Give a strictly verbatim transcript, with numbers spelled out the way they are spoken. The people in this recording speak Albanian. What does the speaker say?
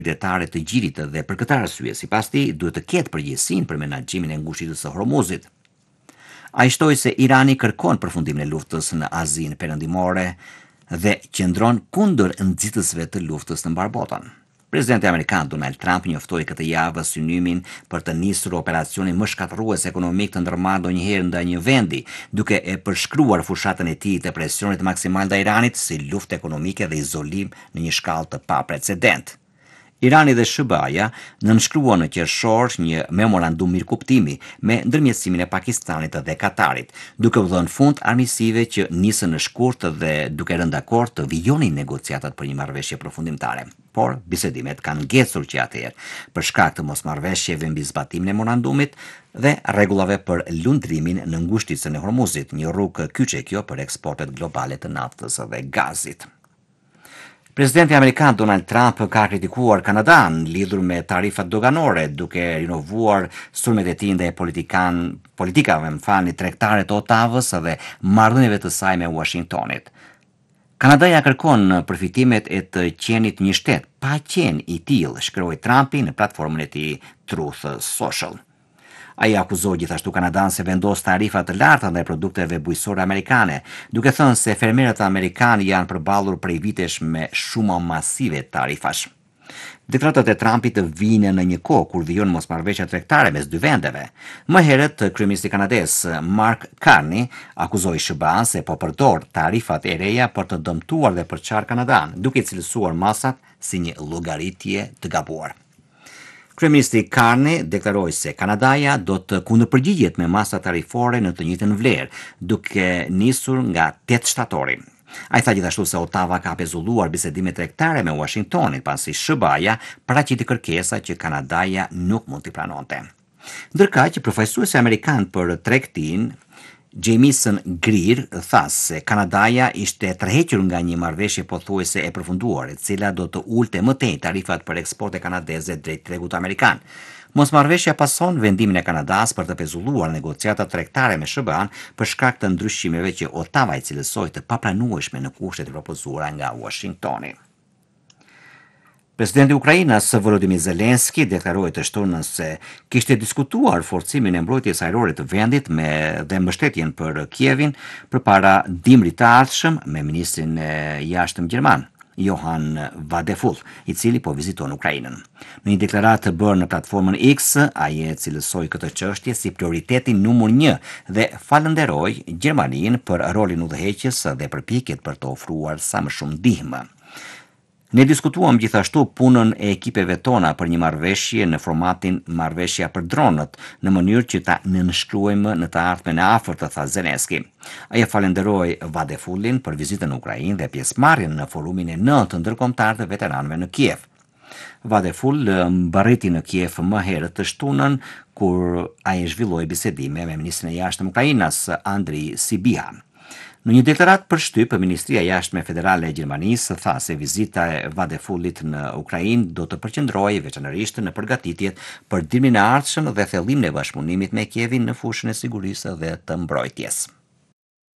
detare të gjirit dhe për këtë arsye, sipas tij, duhet të ketë përgjegjësinë për menaxhimin e ngushitës së Hormuzit. Ai shtoi se Irani kërkon përfundimin e luftës në Azinë Perëndimore dhe qëndron kundër nxitësve të luftës në mbar botën. Presidenti Amerikan Donald Trump njoftoi këtë javë synimin për të nisur operacionin më shkatërrues ekonomik të ndërmarrë ndonjëherë ndaj një vendi, duke e përshkruar fushatën e tij të presionit maksimal ndaj Iranit si luftë ekonomike dhe izolim në një shkallë të paprecedent. Irani dhe S B A-ja nënshkruan në qershor një memorandum mirëkuptimi me ndërmjetësimin e Pakistanit dhe Katarit, duke u dhënë fund armiqësive që nisën në shkurt dhe duke rënë dakord të vijonin negociatat për një marrëveshje përfundimtare. Por bisedimet kanë ngecur që atëherë për shkak të mosmarrëveshjeve mbi zbatimin e memorandumit dhe rregullave për lundrimin në ngushticën e Hormuzit, një rrugë kyçe kjo për eksportet globale të naftës dhe gazit. Presidenti Amerikan Donald Trump ka kritikuar Kanadan lidhur me tarifat doganore, duke rinovuar sulmet e tij ndaj politikan politikave më falni tregtare të Ottavës dhe marrëdhënieve të saj me Washingtonit. Kanadaja kërkon përfitimet e të qenit një shtet pa qenë i tillë, shkroi Trumpi në platformën e tij Truth Social. Ai akuzoi gjithashtu Kanadan se vendos tarifa të larta ndaj produkteve bujqësore amerikane, duke thënë se fermerët amerikanë janë përballur prej vitesh me shuma masive tarifash. Deklaratat e Trumpit vijnë në një kohë kur vijon mosmarrëveshja tregtare mes dy vendeve. Më herët, kryeministri kanadez Mark Carney akuzoi S B A se po përdor tarifat e reja për të dëmtuar dhe përçar Kanadan, duke i cilësuar masat si një llogaritje të gabuar. Kryeministri Carney deklaroi se Kanadaja do të kundërpërgjigjet me masa tarifore në të njëjtën vlerë, duke nisur nga tetë shtatori. Ai tha gjithashtu se Ottawa ka pezulluar bisedime tregtare me Washingtonin pasi S B A-ja paraqiti kërkesa që Kanadaja nuk mund t'i pranonte. Ndërkaq, përfaqësuesi amerikan për tregtinë Jamieson Greer tha se Kanadaja ishte tërhequr nga një marrëveshje pothuajse e përfunduar, e cila do të ulte më tej tarifat për eksporte kanadeze drejt tregut amerikan. Mosmarrëveshja pason vendimin e Kanadas për të pezulluar negociatat tregtare me S B A-n për shkak të ndryshimeve që Ottawa i cilësoi të papranueshme në kushtet e propozuara nga Washingtoni. Presidenti i Ukrainës Volodymyr Zelensky deklaroi të shtunën se kishte diskutuar forcimin e mbrojtjes ajrore të vendit me dhe mbështetjen për Kievin përpara dimrit të ardhshëm me ministrin e jashtëm gjerman, Johan Wadefull, i cili po viziton Ukrainën. Në një deklaratë bërë në platformën X, ai e cilësoi këtë çështje si prioritetin numër një dhe falënderoi Gjermaninë për rolin udhëheqës dhe përpjekjet për të ofruar sa më shumë ndihmë. Ne diskutuam gjithashtu punën e ekipeve tona për një marrëveshje në formatin marrëveshja për dronët, në mënyrë që ta nënshkruajmë në të ardhmen e afërt, tha Zelensky. Ai falenderoi Wadefullin për vizitën në Ukrainë dhe pjesëmarrjen në forumin e nëntë ndërkombëtar të veteranëve në Kiev. Wadefull mbarriti në Kiev më herët të shtunën, kur ai zhvilloi bisedime me ministrin e jashtëm Ukrainës, Andriy Sybiha. Në një deklaratë për shtyp, Ministria e Jashtme Federale e Gjermanisë tha se vizita e Wadefullit në Ukrainë do të përqendrohej veçanërisht në përgatitjet për dimrin e ardhshëm dhe thellimin e bashkëpunimit me Kievin në fushën e sigurisë dhe të mbrojtjes.